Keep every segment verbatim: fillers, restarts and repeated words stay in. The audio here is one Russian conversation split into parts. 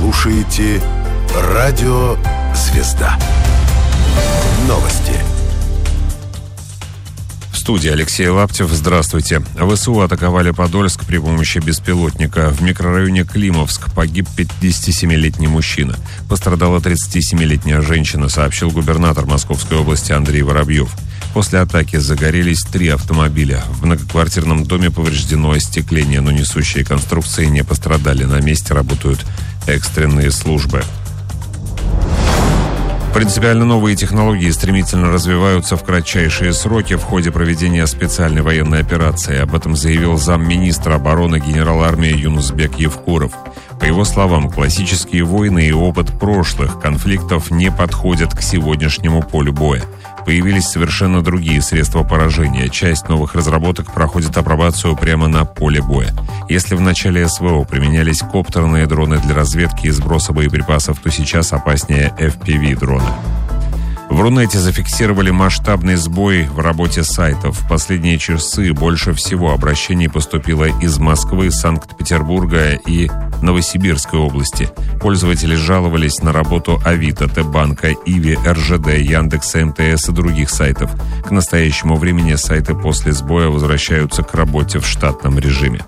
слушаете радио «Звезда». Новости. В студии Алексей Лаптев. Здравствуйте. ВСУ атаковали Подольск при помощи беспилотника. В микрорайоне Климовск погиб пятидесятисемилетний мужчина. Пострадала тридцатисемилетняя женщина, сообщил губернатор Московской области Андрей Воробьев. После атаки загорелись три автомобиля. В многоквартирном доме повреждено остекление, но несущие конструкции не пострадали. На месте работают экстренные службы. Принципиально новые технологии стремительно развиваются в кратчайшие сроки в ходе проведения специальной военной операции. Об этом заявил замминистра обороны генерал армии Юнусбек Евкуров. По его словам, классические войны и опыт прошлых конфликтов не подходят к сегодняшнему полю боя. Появились совершенно другие средства поражения. Часть новых разработок проходит апробацию прямо на поле боя. Если в начале СВО применялись коптерные дроны для разведки и сброса боеприпасов, то сейчас опаснее эф пи ви-дроны. В Рунете зафиксировали масштабный сбой в работе сайтов. В последние часы больше всего обращений поступило из Москвы, Санкт-Петербурга и Новосибирской области. Пользователи жаловались на работу Авито, Т-банка, Иви, эр жэ дэ, Яндекса, эм тэ эс и других сайтов. К настоящему времени сайты после сбоя возвращаются к работе в штатном режиме.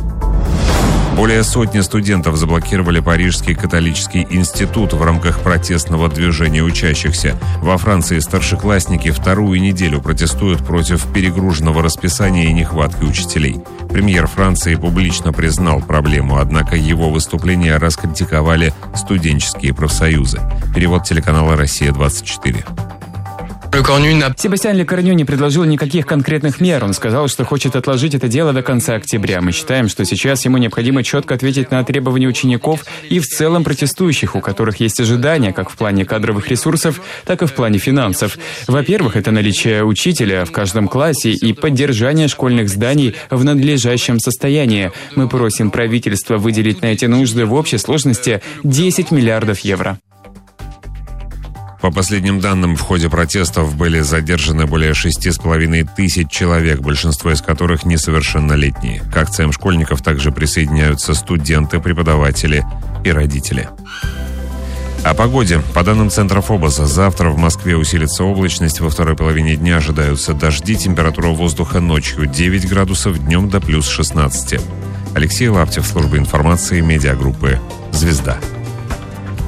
Более сотни студентов заблокировали Парижский католический институт в рамках протестного движения учащихся. Во Франции старшеклассники вторую неделю протестуют против перегруженного расписания и нехватки учителей. Премьер Франции публично признал проблему, однако его выступление раскритиковали студенческие профсоюзы. Перевод телеканала «Россия-двадцать четыре». Себастьян Лекорню не предложил никаких конкретных мер. Он сказал, что хочет отложить это дело до конца октября. Мы считаем, что сейчас ему необходимо четко ответить на требования учеников и в целом протестующих, у которых есть ожидания как в плане кадровых ресурсов, так и в плане финансов. Во-первых, это наличие учителя в каждом классе и поддержание школьных зданий в надлежащем состоянии. Мы просим правительство выделить на эти нужды в общей сложности десять миллиардов евро. По последним данным, в ходе протестов были задержаны более шести с половиной тысяч человек, большинство из которых несовершеннолетние. К акциям школьников также присоединяются студенты, преподаватели и родители. О погоде. По данным Центра Фобоса, завтра в Москве усилится облачность, во второй половине дня ожидаются дожди, температура воздуха ночью девять градусов, днем до плюс шестнадцать. Алексей Лаптев, служба информации, медиагруппы «Звезда».